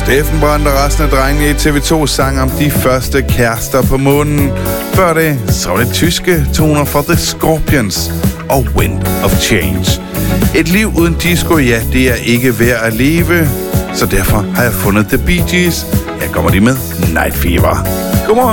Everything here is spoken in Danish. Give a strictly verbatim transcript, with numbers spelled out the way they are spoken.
Steffen Brandt og resten af drengene i T V to sang om de første kærester på månen. Før det, så var det tyske toner for The Scorpions og Wind of Change. Et liv uden disco, ja, det er ikke værd at leve. Så derfor har jeg fundet The Bee Gees. Her kommer de med Night Fever.